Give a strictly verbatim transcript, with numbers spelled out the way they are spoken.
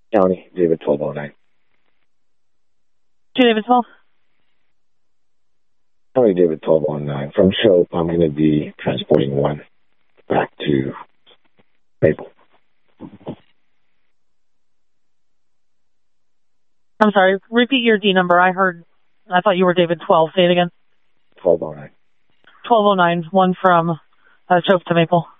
County, David twelve oh nine. Two David twelve? County, David twelve oh nine. From Shope, I'm going to be transporting one back to Maple. I'm sorry, repeat your D number. I heard, I thought you were David twelve. Say it again. twelve oh nine. twelve oh nine, one from uh, Shope to Maple.